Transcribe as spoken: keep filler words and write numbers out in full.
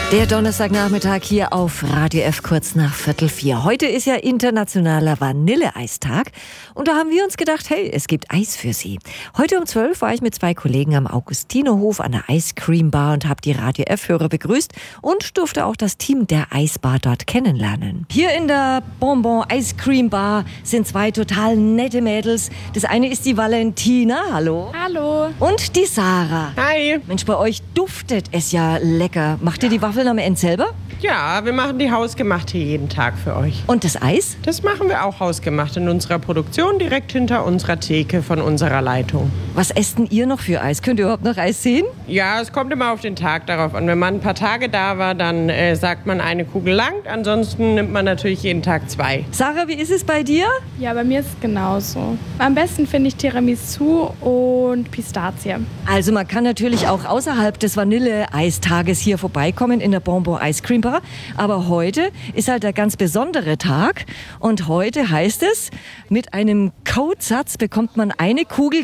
Der Donnerstagnachmittag hier auf Radio F kurz nach Viertel vier. Heute ist ja internationaler Vanilleeistag und da haben wir uns gedacht, hey, es gibt Eis für Sie. Heute um zwölf war ich mit zwei Kollegen am Augustinerhof an der Ice Cream Bar und habe die Radio F-Hörer begrüßt und durfte auch das Team der Eisbar dort kennenlernen. Hier in der Bonbon Ice Cream Bar sind zwei total nette Mädels. Das eine ist die Valentina, hallo. Hallo. Und die Sarah. Hi. Mensch, bei euch duftet es ja lecker. Macht ihr die Waffeln am Ende selber? Ja, wir machen die hausgemacht hier jeden Tag für euch. Und das Eis? Das machen wir auch hausgemacht in unserer Produktion, direkt hinter unserer Theke von unserer Leitung. Was esst denn ihr noch für Eis? Könnt ihr überhaupt noch Eis sehen? Ja, es kommt immer auf den Tag darauf an. Wenn man ein paar Tage da war, dann äh, sagt man, eine Kugel langt. Ansonsten nimmt man natürlich jeden Tag zwei. Sarah, wie ist es bei dir? Ja, bei mir ist es genauso. Am besten finde ich Tiramisu und Pistazie. Also man kann natürlich auch außerhalb des Vanille-Eistages hier vorbeikommen in der Bonbon Ice Cream Bar. Aber heute ist halt der ganz besondere Tag. Und heute heißt es, mit einem Codesatz bekommt man eine Kugel